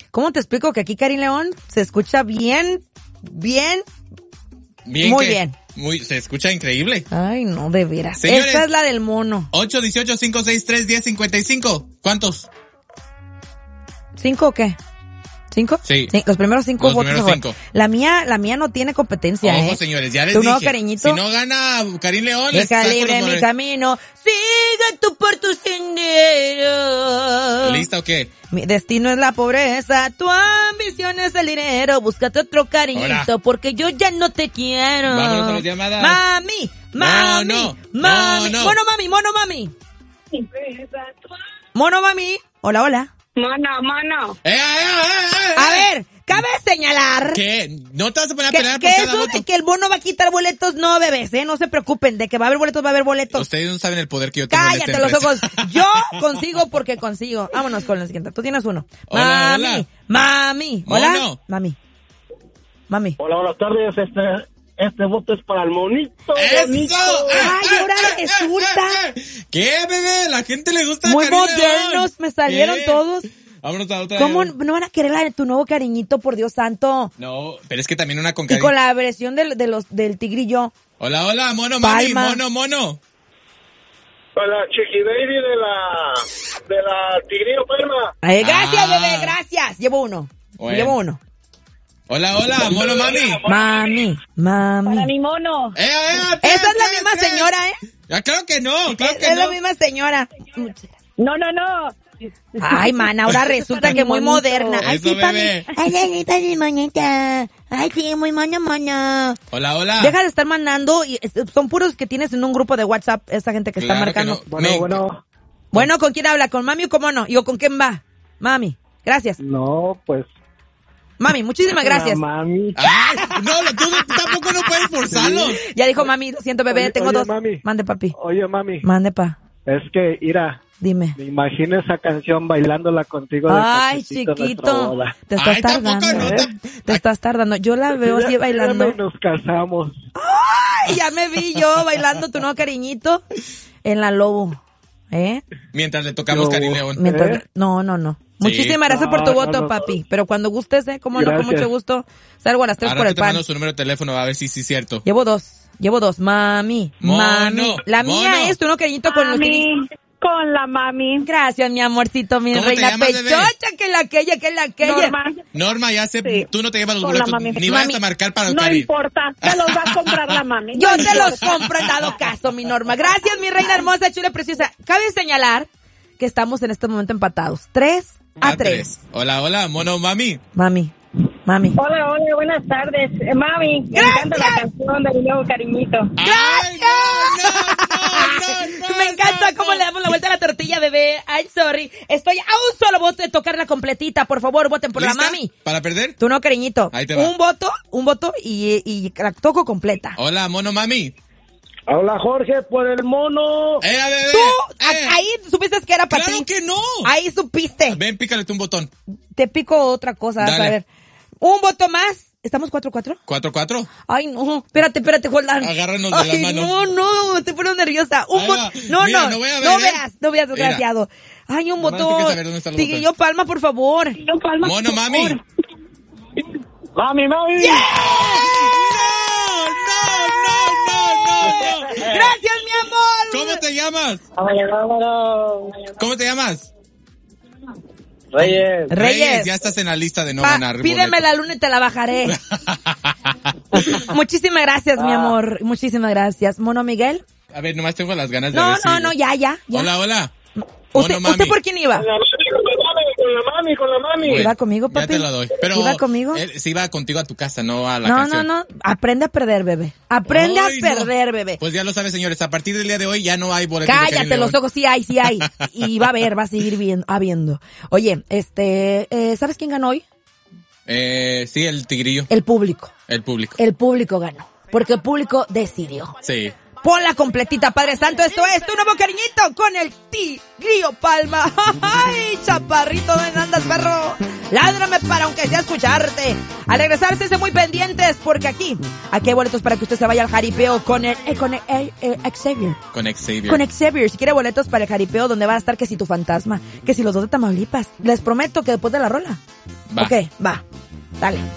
¿Cómo te explico que aquí Karin León se escucha bien? Muy bien. Se escucha increíble. Ay, no, de veras. Señores, esta es la del mono. 818-563-1055. ¿Cuántos? 5 o qué? ¿5? Sí. Los primeros 5 Los votos. primeros 5. La mía no tiene competencia, Ojo, señores, ya les tu dije. nuevo cariñito. Si no gana Karin León, deja libre mi camino. Sigue tú por tu sendero. ¿Lista o qué? Mi destino es la pobreza, tu ambición es el dinero. Búscate otro cariñito. Hola. Porque yo ya no te quiero. Vámonos a las llamadas. Mami. No. Mono mami. Hola. Mono. A ver, cabe señalar. ¿Qué? ¿No te vas a poner a pelear por que cada eso voto? de que el bono va a quitar boletos, no, bebés, no se preocupen. De que va a haber boletos. Ustedes no saben el poder que yo tengo. Cállate los ojos. Yo consigo porque consigo. Vámonos con la siguiente. Tú tienes uno. Hola. Mami. Hola. Mono. Mami. Hola, buenas tardes. Este voto es para el monito. ¡Eso! Ay, ahora resulta. ¿Qué, bebé? La gente le gusta Muy Karin modernos, León. me salieron ¿Qué? todos. Vámonos a otra. ¿Cómo no van a querer la de tu nuevo cariñito, por Dios santo? No, pero es que también una con Y Karin. con la versión del tigrillo. Hola, mono, mami, Palma. mono. Para Chiqui Baby de la Tigrillo Palma. Gracias, Ah. bebé, gracias. Llevo uno. Bueno. Hola, mono, mami. Mami. Para mi mono. Esa es la misma señora, Ya, claro que no, claro que es no. la misma señora. No. Ay, man, ahora resulta que muy moderna. Ay, Eso, sí, bebé. Ay, mi monita. Ay, sí, muy mono. Hola. Deja de estar mandando. Son puros que tienes en un grupo de WhatsApp, esa gente que está Claro marcando. que no. Bueno. Bueno, ¿con quién habla? ¿Con mami o con mono? ¿Y o con quién va? Mami, gracias. No, pues. Mami, muchísimas gracias. Mami. Ay, no, tú tampoco no puedes forzarlo. Ya dijo mami, lo siento, bebé, tengo Oye, dos. mami. Mande, papi. Oye, mami. Mande, pa. Es que, Ira, Dime. me imagino esa canción bailándola contigo. De Ay, cachecito en nuestra chiquito. boda. Te estás Ay, tampoco, tardando. no, Te estás tardando. Yo la veo así bailando. Ya nos casamos. Ay, ya me vi yo bailando tu nuevo cariñito en la Lobo. Mientras le tocamos Karin León. Mientras... No. Muchísimas gracias por tu voto, no. papi. Pero cuando gustes, cómo no, con Gracias. mucho gusto. Salgo a las 3 Ahora por el te pan. mando su número de teléfono a ver si sí es cierto. Llevo dos. Mami. Mono, La mía mono. es tu nuevo cariñito con los tigrillos. Con la mami. Gracias, mi amorcito, mi ¿Cómo te reina llamas, bebé? pechocha, que la aquella. Norma, ya sé, Sí. tú no te llevas los Con la boletos, mami. ni vas Mami, a marcar para No Karin. importa, te los va a comprar la mami. Yo te los compro en dado caso, mi Norma. Gracias, mi reina hermosa, chula, preciosa. Cabe señalar que estamos en este momento empatados. 3-3. Hola, mono, mami. Mami. Hola, buenas tardes. Mami, me encanta la canción de mi nuevo cariñito. ¡Ay, no! Me encanta cómo le damos la vuelta a la tortilla, bebé. Ay, sorry. Estoy a un solo voto de tocarla completita. Por favor, voten por la ¿Lista? mami. ¿Para perder? Tú no, cariñito. Ahí te va. Un voto y la toco completa. Hola, mono, mami. Hola, Jorge, por el mono. Bebé. Tú, ahí supiste que era para ¡Claro ti. que no! Ahí supiste. Ven, pícale tú un botón. Te pico otra cosa, Dale. a ver. Un voto más. ¿Estamos 4-4? 4-4. Ay, no. Espérate, Jordan. Agárranos de Ay, las manos. No, estoy poniendo nerviosa. Un Ahí voto. va. No, Mira, no. no voy a No ver, veas, Mira. desgraciado. Ay, un Nomás voto. hay que saber dónde está el Tigrillo Palma, por favor. Mono, mami. Mami. ¡No! Gracias, mi amor. ¿Cómo te llamas? ¿Cómo te llamas? Reyes. Ya estás en la lista de no ganar. Pídeme boleto. la luna y te la bajaré. Muchísimas gracias, mi amor. Muchísimas gracias. Mono Miguel. A ver, nomás tengo las ganas de No, ver si- ya. Hola. ¿Usted, Mono, mami. ¿Usted por quién iba? Con la mami. ¿Iba conmigo, papi? Ya te la doy. Pero ¿Iba conmigo? él sí iba contigo a tu casa, no a la canción. No. Aprende a perder, bebé. Aprende Ay, a perder, bebé. Pues ya lo saben, señores. A partir del día de hoy ya no hay boletos de Karin Cállate León. los ojos, sí hay. Y va a haber, va a seguir habiendo. Oye, ¿sabes quién ganó hoy? Sí, el tigrillo. El público. El público. El público ganó. Porque el público decidió. Sí. Ponla completita, Padre Santo. Esto es tu nuevo cariñito con el Tigrillo Palma. ¡Ay, chaparrito! ¿Dónde andas, perro? Ládrame para aunque sea escucharte. Al regresar, esténse muy pendientes porque aquí hay boletos para que usted se vaya al jaripeo con Xavier. Con Xavier. Con Xavier. Si quiere boletos para el jaripeo donde van a estar que si tu fantasma, que si los dos de Tamaulipas. Les prometo que después de la rola Ok, va. Dale.